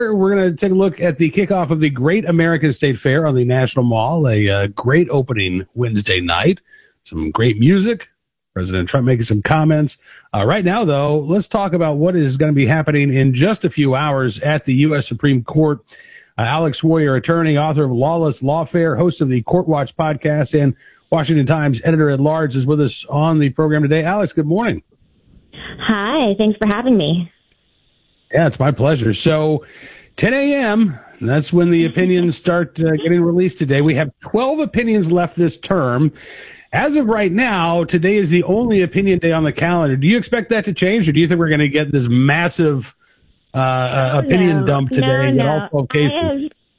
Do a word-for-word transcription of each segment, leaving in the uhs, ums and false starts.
We're going to take a look at the kickoff of the Great American State Fair on the National Mall. A uh, great opening Wednesday night. Some great music. President Trump making some comments. Uh, right now, though, let's talk about what is going to be happening in just a few hours at the U S Supreme Court. Uh, Alex Warrior, attorney, author of Lawless Lawfare, host of the Court Watch podcast, and Washington Times editor-at-large, is with us on the program today. Alex, good morning. Hi, thanks for having me. Yeah, it's my pleasure. So ten a.m., that's when the opinions start uh, getting released today. We have twelve opinions left this term. As of right now, today is the only opinion day on the calendar. Do you expect that to change, or do you think we're going to get this massive uh, uh, opinion no, dump today no, in no. all twelve cases? I have,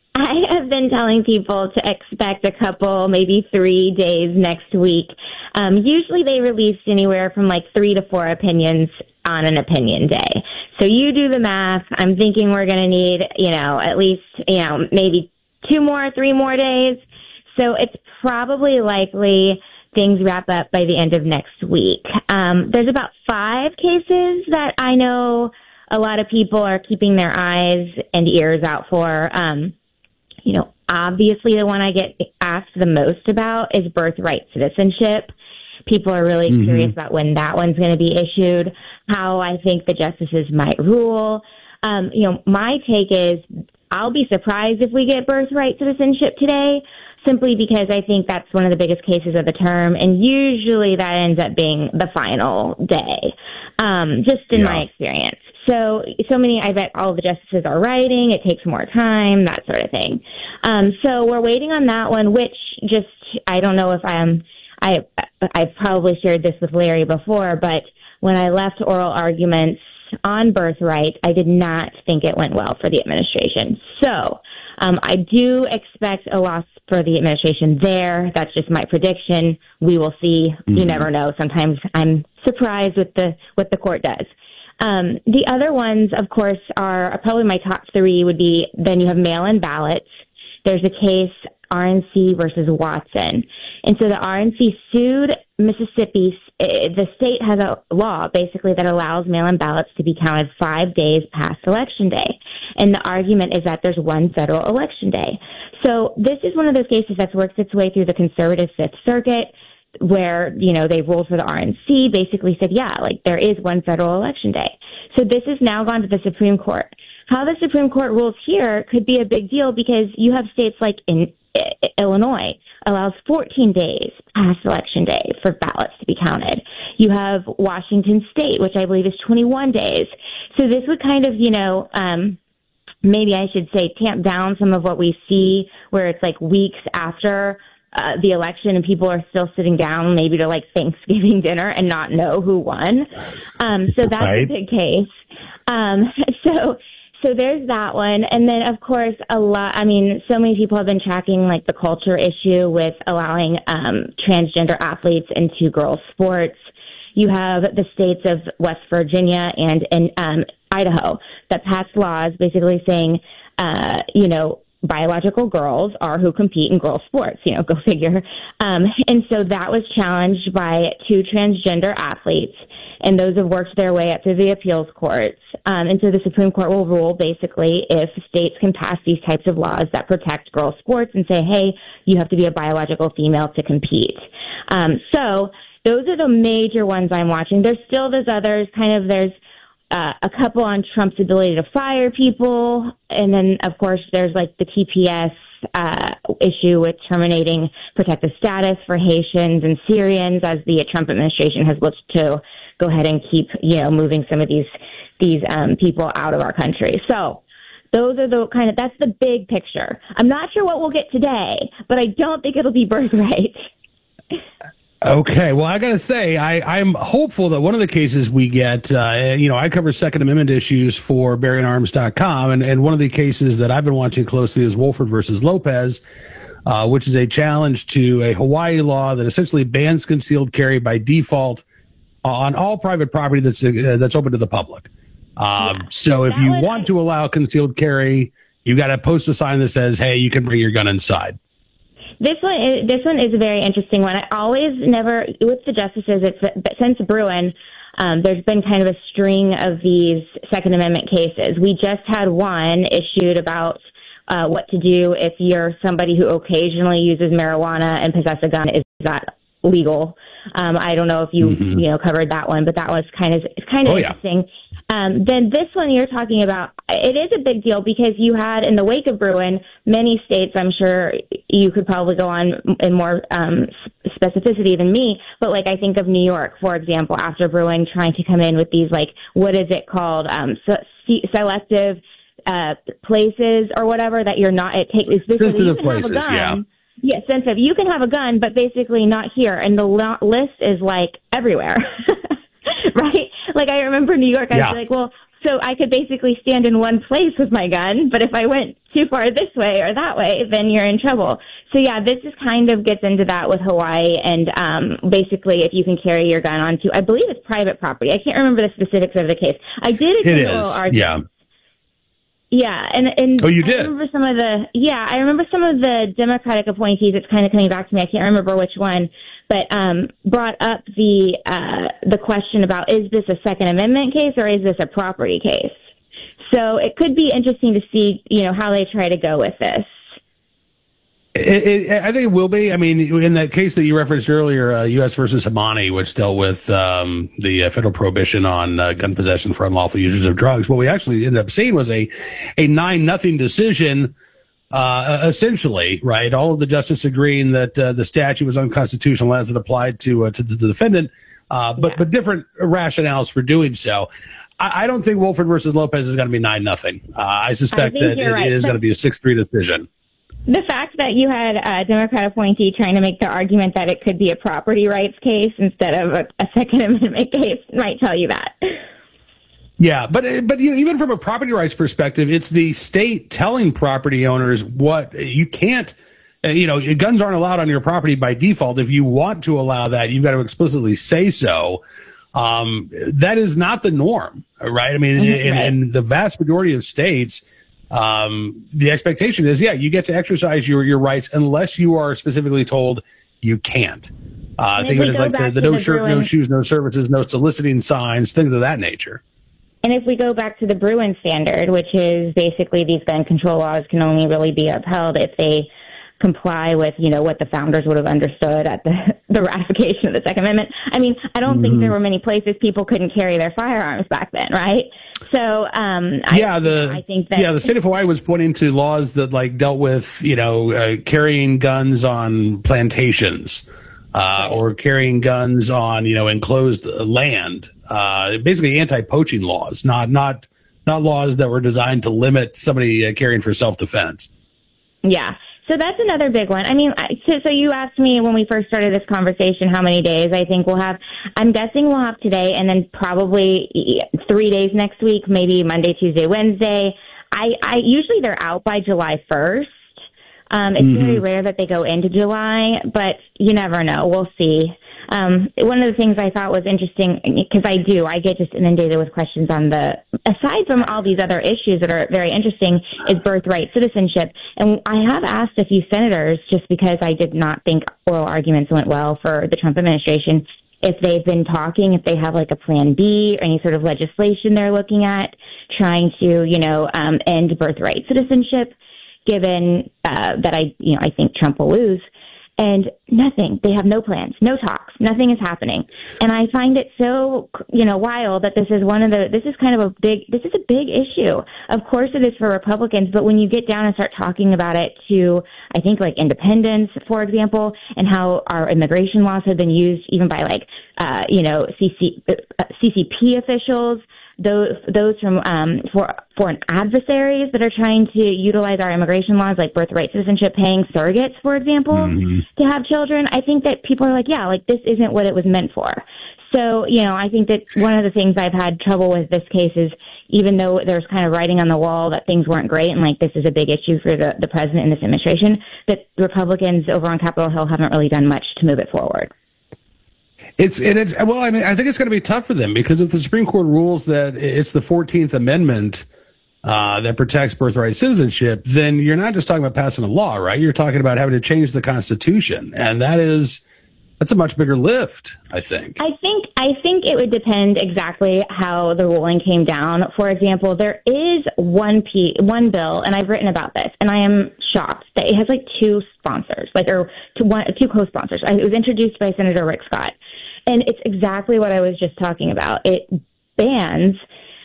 I have been telling people to expect a couple, maybe three days next week. Um, usually they release anywhere from like three to four opinions on an opinion day. So you do the math. I'm thinking we're going to need, you know, at least, you know, maybe two more, three more days. So it's probably likely things wrap up by the end of next week. Um, there's about five cases that I know a lot of people are keeping their eyes and ears out for. Um, you know, obviously the one I get asked the most about is birthright citizenship. People are really mm-hmm. curious about when that one's going to be issued, how I think the justices might rule. Um, you know, my take is I'll be surprised if we get birthright citizenship today, simply because I think that's one of the biggest cases of the term, and usually that ends up being the final day, um, just in yeah. my experience. So, so many, I bet all the justices are writing, it takes more time, that sort of thing. Um, so we're waiting on that one, which just, I don't know if I'm, I, I've probably shared this with Larry before, but when I left oral arguments on birthright, I did not think it went well for the administration. So um, I do expect a loss for the administration there. That's just my prediction. We will see. Mm-hmm. You never know. Sometimes I'm surprised with the what the court does. Um, the other ones, of course, are probably my top three would be then you have mail-in ballots. There's a case, R N C versus Watson. And so the R N C sued Mississippi. The state has a law basically that allows mail-in ballots to be counted five days past Election Day. And the argument is that there's one federal election day. So this is one of those cases that's worked its way through the conservative Fifth Circuit where, you know, they ruled for the R N C, basically said, yeah, like there is one federal election day. So this has now gone to the Supreme Court. How the Supreme Court rules here could be a big deal because you have states like in Illinois allows fourteen days past Election Day for ballots to be counted. You have Washington State, which I believe is twenty-one days. So this would kind of, you know, um, maybe I should say tamp down some of what we see where it's like weeks after uh, the election and people are still sitting down maybe to like Thanksgiving dinner and not know who won. Um, so that's right. a big case. Um, so So there's that one. And then, of course, a lot, I mean, so many people have been tracking, like, the culture issue with allowing um, transgender athletes into girls' sports. You have the states of West Virginia and, and um, Idaho that passed laws basically saying, uh, you know, biological girls are who compete in girls' sports, you know, go figure. Um, and so that was challenged by two transgender athletes, and those have worked their way up through the appeals courts. Um, and so the Supreme Court will rule basically if states can pass these types of laws that protect girls' sports and say, hey, you have to be a biological female to compete. Um, so those are the major ones I'm watching. There's still those others, kind of there's uh, a couple on Trump's ability to fire people. And then, of course, there's like the T P S uh, issue with terminating protective status for Haitians and Syrians as the Trump administration has looked to go ahead and keep, you know, moving some of these these um, people out of our country. So those are the kind of, that's the big picture. I'm not sure what we'll get today, but I don't think it'll be birthright. Okay, well, I got to say, I, I'm hopeful that one of the cases we get, uh, you know, I cover Second Amendment issues for Bearing Arms dot com, and, and one of the cases that I've been watching closely is Wolford versus Lopez, uh, which is a challenge to a Hawaii law that essentially bans concealed carry by default on all private property that's uh, that's open to the public. Um, yeah, so if you want I... to allow concealed carry, you got to post a sign that says, hey, you can bring your gun inside. This one, is, this one is a very interesting one. I always never, with the justices, it's since Bruen, um, there's been kind of a string of these Second Amendment cases. We just had one issued about uh, what to do if you're somebody who occasionally uses marijuana and possess a gun. Is that legal? Um, I don't know if you mm-hmm. you know covered that one, but that was kind of it's kind of oh, interesting. Yeah. Um, then this one you're talking about, it is a big deal because you had in the wake of Bruen, many states, I'm sure you could probably go on in more um, specificity than me, but like I think of New York, for example, after Bruen trying to come in with these like, what is it called, um, se- selective uh, places or whatever that you're not, it takes, it's basically you can places, have a gun. Yeah. Yeah, sensitive. You can have a gun, but basically not here. And the lo- list is like everywhere. Right? Like I remember New York, I yeah. was like, well, so I could basically stand in one place with my gun, but if I went too far this way or that way, then you're in trouble. So yeah, this is kind of gets into that with Hawaii and um, basically if you can carry your gun onto, I believe it's private property. I can't remember the specifics of the case. I did attend it a little is. argument. Yeah. Yeah, and and oh, you did. I remember some of the yeah, I remember some of the Democratic appointees. It's kind of coming back to me. I can't remember which one, but um, brought up the uh, the question about is this a Second Amendment case or is this a property case? So it could be interesting to see, you know, how they try to go with this. It, it, I think it will be. I mean, in that case that you referenced earlier, uh, U S versus Hamani, which dealt with um, the uh, federal prohibition on uh, gun possession for unlawful users of drugs, what we actually ended up seeing was a a nine nothing decision, uh, essentially, right? All of the justices agreeing that uh, the statute was unconstitutional as it applied to uh, to the defendant, uh, but yeah. but different rationales for doing so. I, I don't think Wohlford versus Lopez is going to be nine nothing. Uh, I suspect I that it, right. it is going to be a six three decision. The fact that you had a Democrat appointee trying to make the argument that it could be a property rights case instead of a, a Second Amendment case might tell you that. Yeah, but but you know, even from a property rights perspective, it's the state telling property owners what you can't. You know, guns aren't allowed on your property by default. If you want to allow that, you've got to explicitly say so. Um, that is not the norm, right? I mean, mm-hmm. in, in the vast majority of states. Um, the expectation is, yeah, you get to exercise your, your rights unless you are specifically told you can't. Uh, think of it as like the, the no the shirt, Bruen, no shoes, no services, no soliciting signs, things of that nature. And if we go back to the Bruen standard, which is basically these gun control laws can only really be upheld if they comply with, you know, what the founders would have understood at the, the ratification of the Second Amendment. I mean, I don't mm-hmm. think there were many places people couldn't carry their firearms back then, right? So, um, yeah, I, the I think that yeah, the state of Hawaii was pointing to laws that like dealt with, you know, uh, carrying guns on plantations, uh, or carrying guns on, you know, enclosed land, uh, basically anti-poaching laws, not not not laws that were designed to limit somebody uh, carrying for self-defense. Yeah. So that's another big one. I mean, so, so you asked me when we first started this conversation how many days I think we'll have. I'm guessing we'll have today and then probably three days next week, maybe Monday, Tuesday, Wednesday. I, I usually they're out by July first. Um, it's mm-hmm. very rare that they go into July, but you never know. We'll see. Um, one of the things I thought was interesting, because I do, I get just inundated with questions on the, aside from all these other issues that are very interesting, is birthright citizenship. And I have asked a few senators, just because I did not think oral arguments went well for the Trump administration, if they've been talking, if they have like a plan B or any sort of legislation they're looking at, trying to, you know, um, end birthright citizenship, given uh, that I, you know, I think Trump will lose. And nothing. They have no plans, no talks. Nothing is happening. And I find it so, you know, wild that this is one of the, this is kind of a big, this is a big issue. Of course it is for Republicans, but when you get down and start talking about it to, I think like independents, for example, and how our immigration laws have been used even by like, uh, you know, C C, uh, C C P officials, those those from um, for foreign adversaries that are trying to utilize our immigration laws, like birthright citizenship, paying surrogates, for example, mm-hmm. to have children. I think that people are like, yeah, like this isn't what it was meant for. So, you know, I think that one of the things I've had trouble with this case is, even though there's kind of writing on the wall that things weren't great and like this is a big issue for the, the president and this administration, that Republicans over on Capitol Hill haven't really done much to move it forward. It's and it's well, I mean, I think it's going to be tough for them because if the Supreme Court rules that it's the fourteenth Amendment uh, that protects birthright citizenship, then you're not just talking about passing a law, right? You're talking about having to change the Constitution, and that is that's a much bigger lift, I think. I think I think it would depend exactly how the ruling came down. For example, there is one P, one bill, and I've written about this, and I am shocked that it has like two sponsors, like or two, one, two co-sponsors. It was introduced by Senator Rick Scott, and it's exactly what I was just talking about. It bans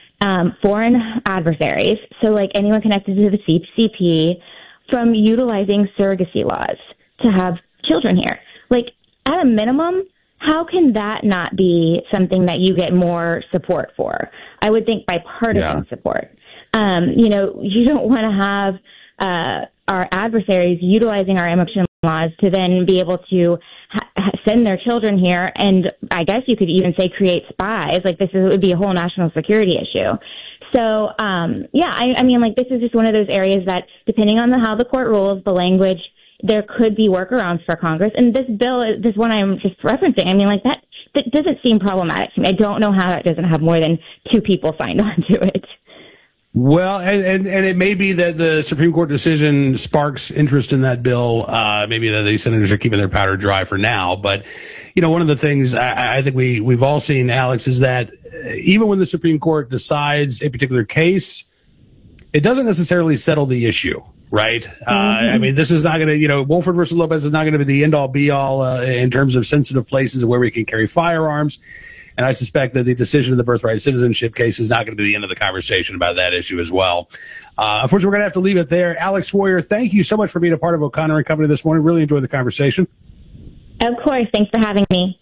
um, foreign adversaries, so like anyone connected to the C C P, from utilizing surrogacy laws to have children here. Like at a minimum, how can that not be something that you get more support for? I would think bipartisan yeah. support. Um, you know, you don't want to have uh, our adversaries utilizing our immigration laws to then be able to ha- send their children here, and I guess you could even say create spies. Like this is, it would be a whole national security issue. So, um, yeah, I, I mean, like this is just one of those areas that, depending on the, how the court rules, the language, there could be workarounds for Congress. And this bill, this one I'm just referencing, I mean, like that, that doesn't seem problematic to me. I don't know how that doesn't have more than two people signed on to it. Well, and, and, and it may be that the Supreme Court decision sparks interest in that bill. Uh, maybe that the senators are keeping their powder dry for now. But, you know, one of the things I, I think we, we've all seen, Alex, is that even when the Supreme Court decides a particular case, it doesn't necessarily settle the issue. Right. Mm-hmm. Uh, I mean, this is not going to, you know, Wolford versus Lopez is not going to be the end all be all uh, in terms of sensitive places where we can carry firearms. And I suspect that the decision of the birthright citizenship case is not going to be the end of the conversation about that issue as well. Uh, unfortunately, we're going to have to leave it there. Alex Warrior, thank you so much for being a part of O'Connor and Company this morning. Really enjoyed the conversation. Of course. Thanks for having me.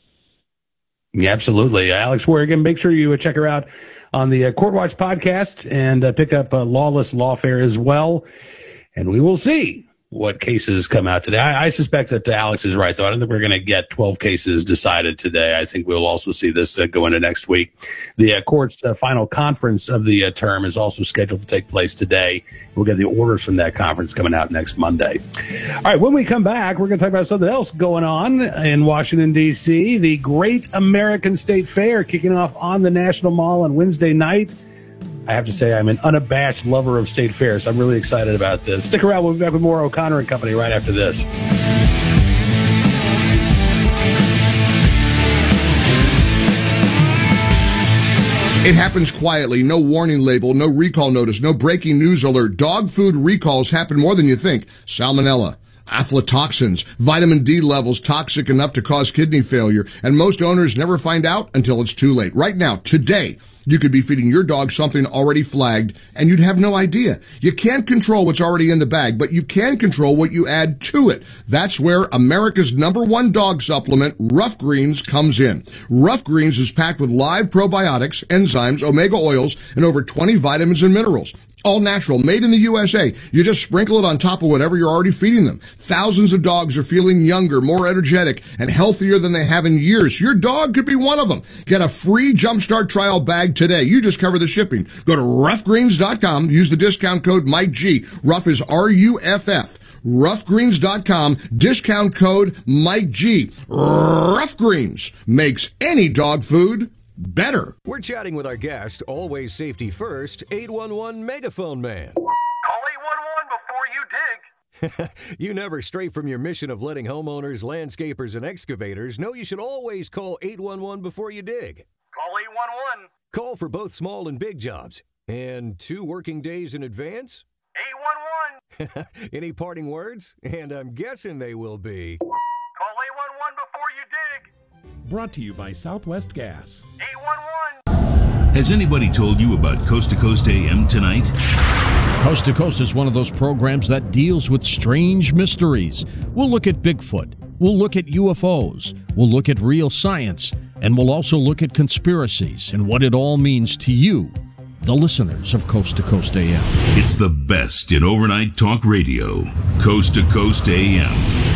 Yeah, absolutely. Uh, Alex Warrior, again, make sure you uh, check her out on the uh, Court Watch podcast and uh, pick up uh, Lawless Lawfare as well. And we will see what cases come out today. I, I suspect that Alex is right, though. I don't think we're going to get twelve cases decided today. I think we'll also see this uh, go into next week. The uh, court's uh, final conference of the uh, term is also scheduled to take place today. We'll get the orders from that conference coming out next Monday. All right, when we come back, we're going to talk about something else going on in Washington, D C. The Great American State Fair kicking off on the National Mall on Wednesday night. I have to say, I'm an unabashed lover of state fairs. So I'm really excited about this. Stick around. We'll be back with more O'Connor and Company right after this. It happens quietly. No warning label, no recall notice, no breaking news alert. Dog food recalls happen more than you think. Salmonella, aflatoxins, vitamin D levels toxic enough to cause kidney failure. And most owners never find out until it's too late. Right now, today, you could be feeding your dog something already flagged, and you'd have no idea. You can't control what's already in the bag, but you can control what you add to it. That's where America's number one dog supplement, Rough Greens, comes in. Rough Greens is packed with live probiotics, enzymes, omega oils, and over twenty vitamins and minerals. All natural, made in the U S A. You just sprinkle it on top of whatever you're already feeding them. Thousands of dogs are feeling younger, more energetic, and healthier than they have in years. Your dog could be one of them. Get a free Jumpstart trial bag today. You just cover the shipping. Go to rough greens dot com. Use the discount code Mike G. Rough is R U F F. rough greens dot com. Discount code Mike G. Rough Greens makes any dog food better. We're chatting with our guest, always safety first, eight one one Megaphone Man. Call eight one one before you dig. You never stray from your mission of letting homeowners, landscapers, and excavators know you should always call eight one one before you dig. Call eight one one. Call for both small and big jobs. And two working days in advance? eight one one. Any parting words? And I'm guessing they will be... Call eight one one before you dig. Brought to you by Southwest Gas. eight one one. Has anybody told you about Coast to Coast A M tonight? Coast to Coast is one of those programs that deals with strange mysteries. We'll look at Bigfoot. We'll look at U F Os. We'll look at real science. And we'll also look at conspiracies and what it all means to you, the listeners of Coast to Coast A M. It's the best in overnight talk radio. Coast to Coast A M.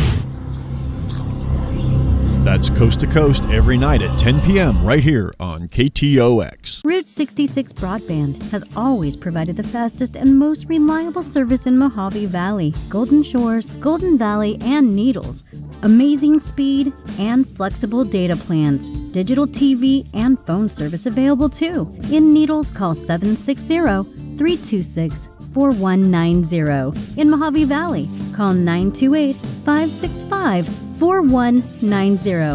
That's Coast to Coast every night at ten p.m. right here on K T O X. Route sixty-six Broadband has always provided the fastest and most reliable service in Mojave Valley, Golden Shores, Golden Valley, and Needles. Amazing speed and flexible data plans. Digital T V and phone service available too. In Needles, call seven six zero, three two six, four one nine zero. In Mojave Valley, call nine two eight, five six five, four one nine zero.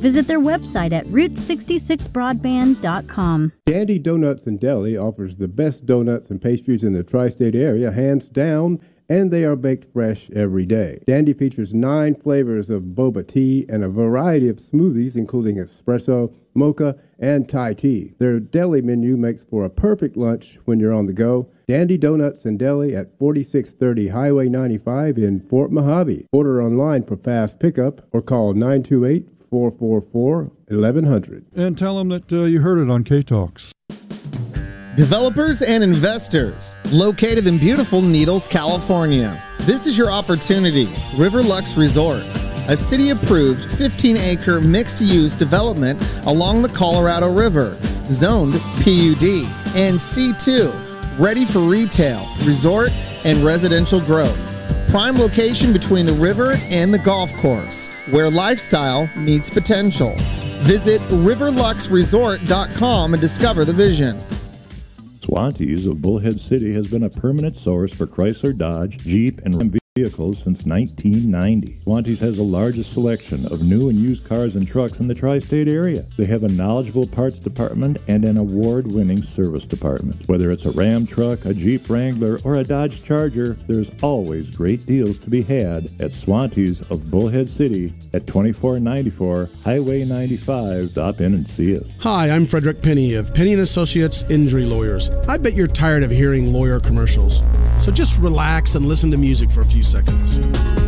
Visit their website at route sixty-six broadband dot com. Dandy Donuts and Deli offers the best donuts and pastries in the tri-state area, hands down, and they are baked fresh every day. Dandy features nine flavors of boba tea and a variety of smoothies, including espresso, mocha, and Thai tea. Their deli menu makes for a perfect lunch when you're on the go. Dandy Donuts and Deli at forty-six thirty Highway ninety-five in Fort Mojave. Order online for fast pickup or call nine two eight, four four four, eleven hundred. And tell them that uh, you heard it on K-Talks. Developers and investors, located in beautiful Needles, California. This is your opportunity. Riverlux Resort, a city-approved fifteen acre mixed-use development along the Colorado River, zoned P U D and C two, ready for retail, resort, and residential growth. Prime location between the river and the golf course, where lifestyle meets potential. Visit riverlux resort dot com and discover the vision. Swantees of Bullhead City has been a permanent source for Chrysler, Dodge, Jeep, and Ram vehicles since nineteen ninety. Swantees has the largest selection of new and used cars and trucks in the tri-state area. They have a knowledgeable parts department and an award-winning service department. Whether it's a Ram truck, a Jeep Wrangler, or a Dodge Charger, there's always great deals to be had at Swantees of Bullhead City at twenty-four ninety-four Highway ninety-five. Stop in and see us. Hi, I'm Frederick Penny of Penny and Associates Injury Lawyers. I bet you're tired of hearing lawyer commercials. So just relax and listen to music for a few seconds.